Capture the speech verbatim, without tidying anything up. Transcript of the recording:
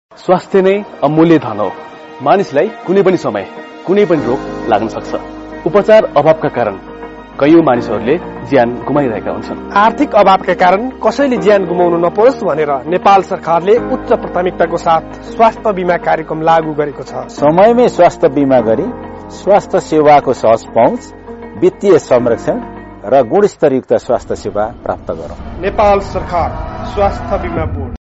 स्वास्थ्य नै अमूल्य धन हो। मानिसलाई कुनै पनि समय कुनै पनि रोग लाग्न सक्छ। उपचार अभावका कारण कैयौं मानिसहरूले ज्यान गुमाइरहेका हुन्छन्। आर्थिक अभावका कारण कसैले ज्यान गुमाउनु नपरोस् भनेर नेपाल सरकारले उच्च प्राथमिकताको साथ स्वास्थ्य बीमा कार्यक्रम लागू गरेको छ। समयमै स्वास्थ्य बीमा गरी स्वास्थ्य सेवाको सहज पहुँच, वित्तीय संरक्षण र गुणस्तरयुक्त स्वास्थ्य सेवा प्राप्त गरौं। नेपाल सरकार स्वास्थ्य बीमा बोर्ड।